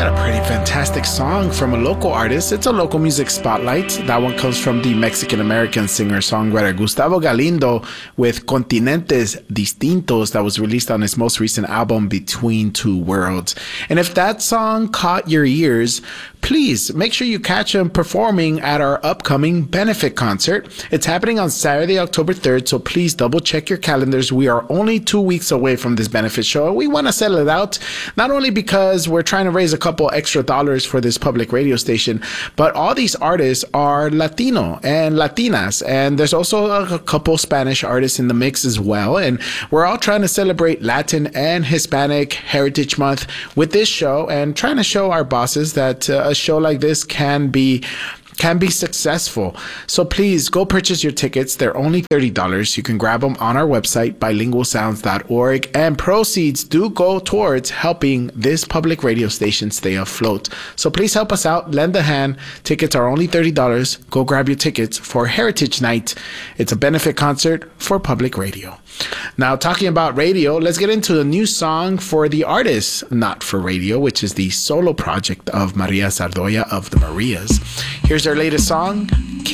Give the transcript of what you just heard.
got a pretty fantastic song from a local artist. It's a local music spotlight. That one comes from the Mexican-American singer-songwriter Gustavo Galindo with Continentes Distintos that was released on his most recent album, Between Two Worlds. And if that song caught your ears, please make sure you catch him performing at our upcoming benefit concert. It's happening on Saturday, October 3rd, so please double check your calendars. We are only 2 weeks away from this benefit show. We want to settle it out, not only because we're trying to raise a couple extra dollars for this public radio station, but all these artists are Latino and Latinas, and there's also a couple Spanish artists in the mix as well. And we're all trying to celebrate Latin and Hispanic Heritage Month with this show and trying to show our bosses that a show like this can be successful. So please go purchase your tickets. They're only $30. You can grab them on our website, bilingualsounds.org, and proceeds do go towards helping this public radio station stay afloat. So please help us out. Lend a hand. Tickets are only $30. Go grab your tickets for Heritage Night. It's a benefit concert for public radio. Now, talking about radio, let's get into a new song for the artist Not for Radio, which is the solo project of Maria Sardoya of the Marias. Here's her latest song,